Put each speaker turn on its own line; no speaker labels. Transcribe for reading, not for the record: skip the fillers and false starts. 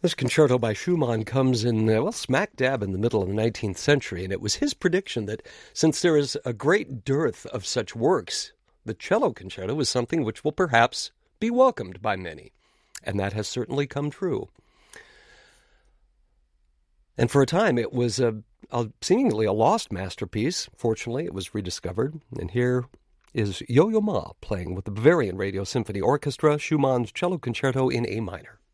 This concerto by Schumann comes in, smack dab in the middle of the 19th century, and it was his prediction that since there is a great dearth of such works, the cello concerto is something which will perhaps be welcomed by many. And that has certainly come true. And for a time, it was seemingly a lost masterpiece. Fortunately, it was rediscovered. And here is Yo-Yo Ma playing with the Bavarian Radio Symphony Orchestra, Schumann's Cello Concerto in A minor.